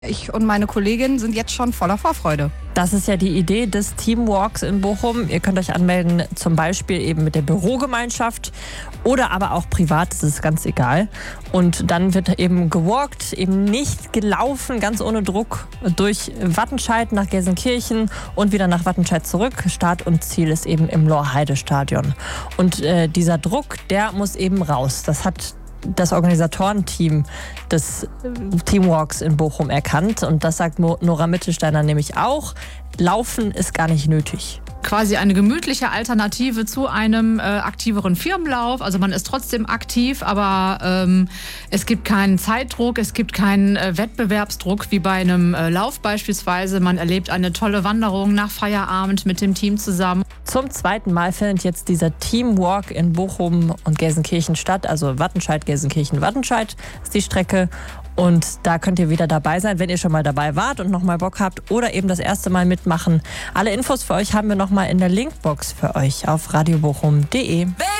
Ich und meine Kollegin sind jetzt schon voller Vorfreude. Das ist ja die Idee des Teamwalks in Bochum. Ihr könnt euch anmelden, zum Beispiel eben mit der Bürogemeinschaft oder aber auch privat, das ist ganz egal. Und dann wird eben gewalkt, eben nicht gelaufen, ganz ohne Druck, durch Wattenscheid nach Gelsenkirchen und wieder nach Wattenscheid zurück. Start und Ziel ist eben im Lorheide-Stadion. Und dieser Druck, der muss eben raus. Das hat das Organisatorenteam des Teamwalks in Bochum erkannt. Und das sagt Nora Mittelsteiner nämlich auch. Laufen ist gar nicht nötig. Quasi eine gemütliche Alternative zu einem aktiveren Firmenlauf. Also man ist trotzdem aktiv, aber es gibt keinen Zeitdruck, es gibt keinen Wettbewerbsdruck wie bei einem Lauf beispielsweise. Man erlebt eine tolle Wanderung nach Feierabend mit dem Team zusammen. Zum zweiten Mal findet jetzt dieser Teamwalk in Bochum und Gelsenkirchen statt. Also Wattenscheid, Gelsenkirchen, Wattenscheid ist die Strecke. Und da könnt ihr wieder dabei sein, wenn ihr schon mal dabei wart und nochmal Bock habt oder eben das erste Mal mitmachen. Alle Infos für euch haben wir nochmal in der Linkbox für euch auf radiobochum.de.